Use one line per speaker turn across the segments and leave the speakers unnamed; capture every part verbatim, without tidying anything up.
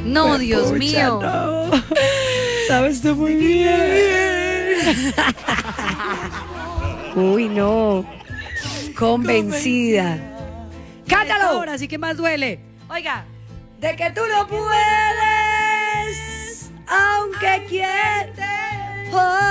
No,
Pues,
Dios
pucha,
mío.
No. Sabes tú muy bien. Uy, no. Convencida. ¡Cántalo!
Ahora sí que más duele. Oiga.
De que tú no puedes, aunque quieres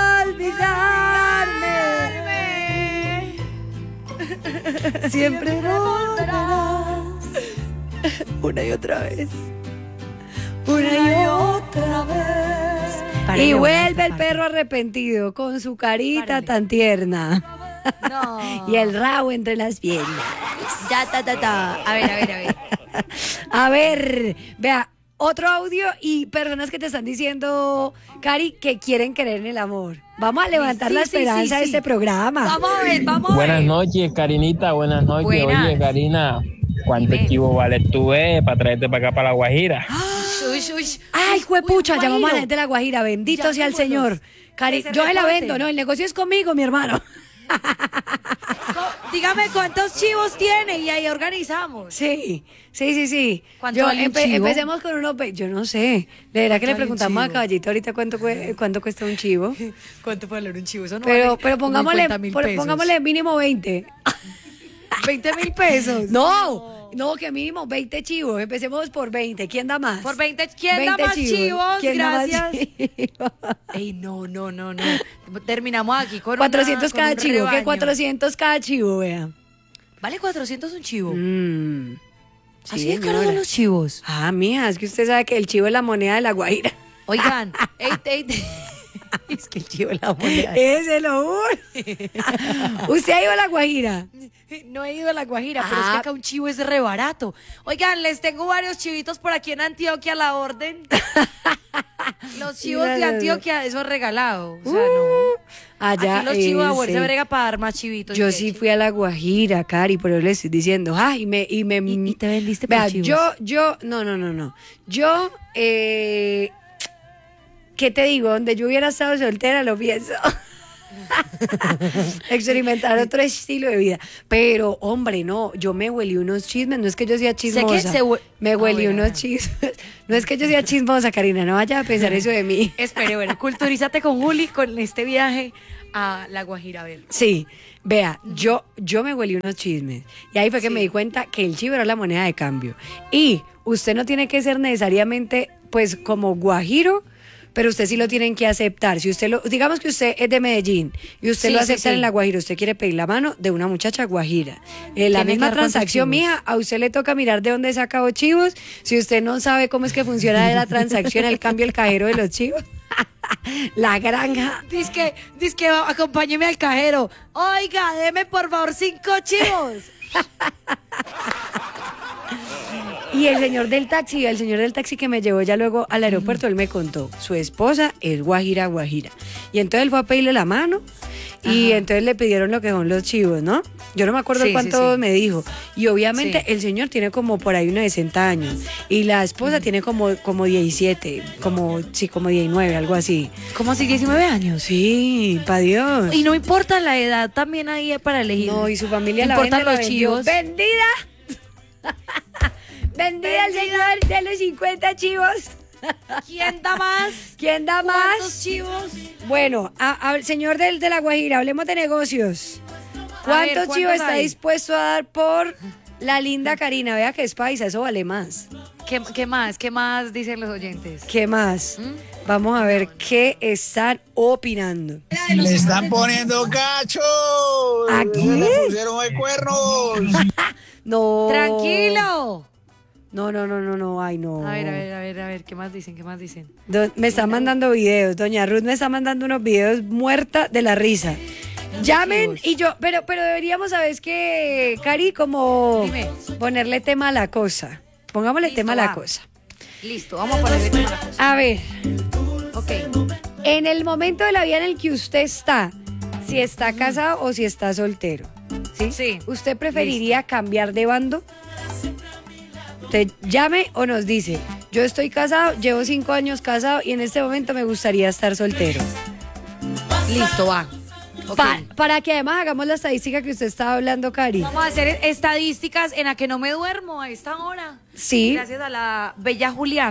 olvidarme. Siempre volverás. Una y otra vez. Una y otra vez.
Párele
Y
una
vuelve
esta
el
parte.
perro arrepentido con su carita
Párele.
tan tierna.
No.
Y el rabo entre las piernas.
Ya, ta, ta, ta. A ver, a ver, a ver.
A ver, vea, otro audio y personas que te están diciendo, Cari, que quieren querer en el amor. Vamos a levantar
Sí,
la
sí, sí,
esperanza de
sí.
este programa.
Vamos a ver, vamos a ver.
Buenas noches, Karinita, buenas noches.
Buenas.
Oye, Karina, ¿cuánto
Dime.
chivo vale tú eh, para traerte para acá, para La Guajira?
Uy, uy, uy.
Ay, juepucha,
Uy,
llamamos a la
Guajiro.
gente de La Guajira, bendito sea el
Llamémoslos.
Señor. Cari,
Que se
yo se la
reporten.
vendo, no, el negocio es conmigo, mi hermano.
Co- Dígame cuántos chivos tiene y ahí organizamos.
Sí, sí, sí, sí.
¿Cuánto
Yo
vale un chivo?
Empecemos con uno, pe- yo no sé. De verdad que le
vale un
preguntamos a
chivo?
Caballito ahorita cuánto, cue- cuánto cuesta un chivo.
¿Cuánto puede valer un chivo? Eso no
Pero,
vale
pero pongámosle,
cincuenta mil
por-
pesos.
pongámosle mínimo veinte.
veinte mil pesos.
No, no, que mínimo veinte chivos. Empecemos por veinte. ¿Quién da más?
Por veinte. ¿Quién da
veinte
más chivos?
¿Quién da más
Gracias.
chivos?
Ey, no, no, no, no. Terminamos aquí con
cuatrocientos
una,
cada
con un
chivo. ¿Qué
rebaño.
cuatrocientos cada chivo, vea?
¿Vale cuatrocientos un chivo?
Mm,
Así
sí,
de caros
señora.
son los chivos.
Ah, mija, es que usted sabe que el chivo es la moneda de la Guajira.
Oigan, ey, ey, es que el chivo es la moneda.
Ese lo juro. ¿Usted ha ido a la Guajira?
No he ido a La Guajira, pero es
Ah.
que acá un chivo es re barato. Oigan, les tengo varios chivitos por aquí en Antioquia a la orden. Los chivos de
Mira,
Antioquia, eso es regalado. O sea,
Uh,
no.
allá,
Aquí los chivos
eh,
a bolsa
sí.
brega para dar más chivitos.
Yo
y
sí
leche.
fui a la Guajira, Cari, por eso le estoy diciendo. Ah, y me... Y, me,
¿Y- y te vendiste por
Vea,
chivos?
yo, yo, no, no, no, no. Yo, eh... ¿qué te digo? Donde yo hubiera estado soltera, lo pienso. Experimentar otro estilo de vida. Pero, hombre, no, yo me huelí unos chismes. No es que yo sea chismosa.
se hue-
me
Ah,
huelí
bueno,
unos
bueno.
chismes. No es que yo sea chismosa, Karina. No vaya a pensar eso de mí.
Espere, bueno, culturízate con Juli con este viaje a La Guajira. A ver.
Sí, vea, yo, yo me huelí unos chismes. Y ahí fue que
Sí.
me di cuenta que el chivo era la moneda de cambio. Y usted no tiene que ser necesariamente, pues, como guajiro, pero usted sí lo tienen que aceptar. Si usted lo, digamos que usted es de Medellín y usted
Sí,
lo
sí,
acepta
sí.
en la Guajira, usted quiere pedir la mano de una muchacha guajira. En la
Tiene que
misma
dar cuántos
transacción
chivos.
mía, a usted le toca mirar de dónde sacado chivos. Si usted no sabe cómo es que funciona la transacción, el cambio, el cajero de los chivos. La granja.
Dice que, dice que acompáñeme al cajero. Oiga, deme por favor cinco chivos.
Y el señor del taxi, el señor del taxi que me llevó ya luego al aeropuerto, él me contó, su esposa es guajira, guajira. Y entonces él fue a pedirle la mano y
Ajá.
entonces le pidieron lo que son los chivos, ¿no? Yo no me acuerdo
Sí,
cuánto
sí, sí.
me dijo. Y obviamente
Sí.
el señor tiene como por ahí unos sesenta años y la esposa tiene como, como diecisiete, como, sí, como diecinueve, algo así.
¿Cómo así, diecinueve años?
Sí, pa' Dios.
Y no importa la edad, también ahí para elegir.
No, y su familia la
Importan
vende, la
los
vendió.
chivos.
¡Vendida! ¡Vendida el señor de los cincuenta chivos!
¿Quién da más?
¿Quién da más?
¿Cuántos chivos?
Bueno, a- a- señor del, de la Guajira, hablemos de negocios.
A ver,
¿Cuántos
¿cuántos
chivos está
hay?
dispuesto a dar por la linda Karina? Vea que es paisa, eso vale más.
¿Qué, qué más? ¿Qué más dicen los oyentes?
¿Qué más?
¿Mm?
Vamos a ver qué están opinando.
Le están poniendo cachos.
¿A quién?
Le pusieron de cuernos.
No.
¡Tranquilo!
No, no, no, no, no, ay, no.
A ver, a ver, a ver, a ver, ¿qué más dicen? ¿Qué más dicen?
Do- me está mandando videos, doña Ruth me está mandando unos videos muerta de la risa. Llamen y yo, pero, pero deberíamos, ¿sabes qué, Cari? Como
Dime.
ponerle tema a la cosa. Pongámosle
Listo,
tema a la
va.
cosa.
Listo, vamos a ponerle tema a la cosa.
A ver,
Ok.
en el momento de la vida en el que usted está, si está casado o si está soltero, ¿sí?
Sí.
¿Usted preferiría cambiar de bando? Usted llame o nos dice, yo estoy casado, llevo cinco años casado y en este momento me gustaría estar soltero.
Listo, va. Ok.
Pa- para que además hagamos la estadística que usted estaba hablando, Cari.
Vamos a hacer estadísticas en la que no me duermo a esta hora.
Sí.
Gracias a la bella Juliana.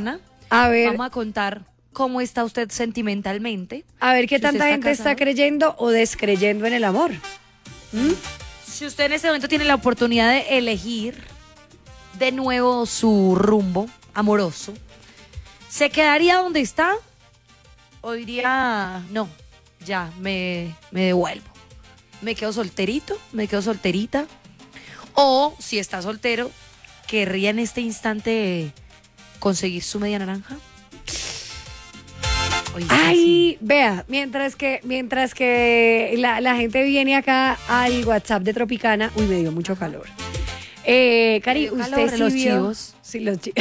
A ver,
Vamos a contar cómo está usted sentimentalmente.
a ver qué
Si usted
tanta
está
gente está
casado.
creyendo o descreyendo en el amor.
Si usted en este momento tiene la oportunidad de elegir de nuevo su rumbo amoroso, ¿se quedaría donde está? ¿O diría, no, ya, me, me devuelvo? ¿Me quedo solterito? ¿Me quedo solterita? O, si está soltero, ¿querría en este instante conseguir su media naranja? Oiga, sí.
Ay, vea, mientras que mientras que la, la gente viene acá al WhatsApp de Tropicana, uy, me dio mucho calor. Eh, Cari,
Me dio
usted
calor,
sí
los
vio-
chivos.
Sí, los chivos.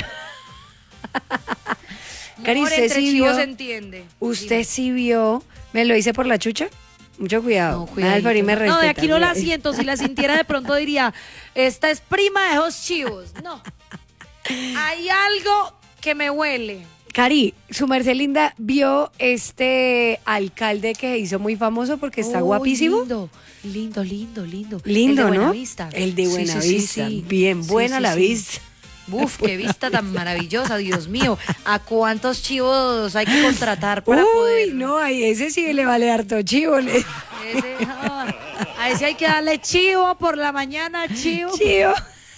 Cari,
Amor,
usted
entre
sí
chivos
vio-
se entiende.
Usted sí vio, me lo hice por la chucha. Mucho cuidado.
No,
Ay,
cuidadito.
Alfari me
No, de
respeta,
aquí no la
cuidado.
siento. Si la sintiera de pronto diría, esta es prima de esos chivos. No. Hay algo que me huele.
Cari, su merced linda vio este alcalde que se hizo muy famoso porque está
Uy,
guapísimo.
Lindo, lindo, lindo, lindo.
Lindo,
El de
¿no?
Buenavista.
El de
Sí, sí,
Buenavista.
sí, sí.
Bien
Sí,
buena
sí,
la
sí.
vista.
Uf, qué vista tan maravillosa, Dios mío. ¿A cuántos chivos hay que contratar para
Uy,
poder?
no, a ese sí le vale harto chivo. le-
Ese, ah, a ese hay que darle chivo por la mañana, chivo.
Chivo.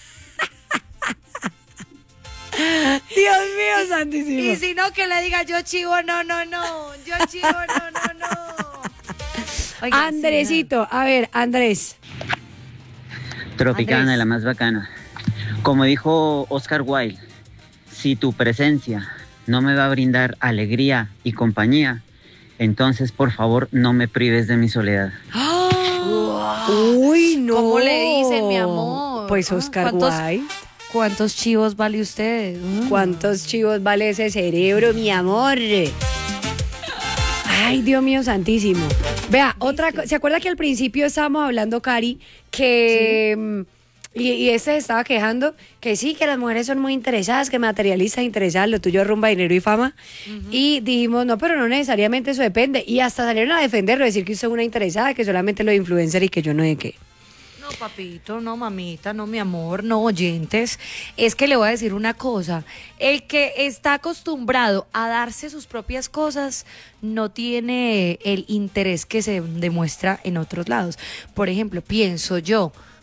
Dios mío, santísimo.
Y si no, que le diga yo chivo, no, no, no. Yo chivo, no, no, no. Oiga, sí,
Andresito, a ver, Andrés.
Tropicana,
Andrés.
la más bacana. Como dijo Oscar Wilde, si tu presencia no me va a brindar alegría y compañía, entonces por favor no me prives de mi soledad.
Uy, no.
¿Cómo le dicen, mi amor?
Pues
Ah,
Oscar
¿cuántos-
Wilde.
¿Cuántos chivos vale usted? Mm.
¿Cuántos chivos vale ese cerebro, mi amor? Ay, Dios mío santísimo. Vea, otra cosa. ¿Se acuerda que al principio estábamos hablando, Cari, que... mm, Y, y este se estaba quejando que sí, que las mujeres son muy interesadas, que materialistas interesadas, lo tuyo es rumba, dinero y fama. Y dijimos, no, pero no necesariamente eso depende. Y hasta salieron a defenderlo, decir que usted es una interesada, que solamente lo de influencer y que yo no sé qué.
No, papito, no, mamita, no, mi amor, no, oyentes. Es que le voy a decir una cosa. El que está acostumbrado a darse sus propias cosas no tiene el interés que se demuestra en otros lados. Por ejemplo, pienso yo,